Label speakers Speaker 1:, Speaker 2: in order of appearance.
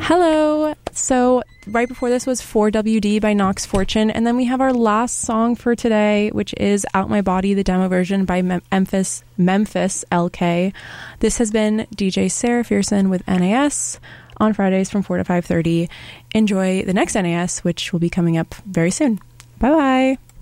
Speaker 1: Hello. So right before this was 4WD by Nox Fortune, and then we have our last song for today, which is Out My Body, the demo version by Memphis LK. This has been DJ Sarah Fearson with NAS on Fridays from 4 to 5:30. Enjoy the next NAS, which will be coming up very soon. Bye-bye.